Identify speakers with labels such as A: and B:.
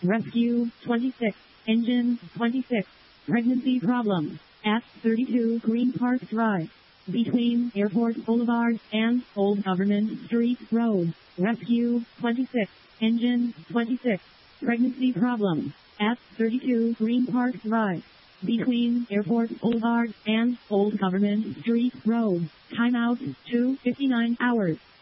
A: Rescue 26. Engine 26. Pregnancy problem at 32 Green Park Drive, between Airport Boulevard and Old Government Street Road. Rescue 26. Engine 26. Pregnancy problem at 32 Green Park Drive, between Airport Boulevard and Old Government Street Road. Timeout 2:59 hours.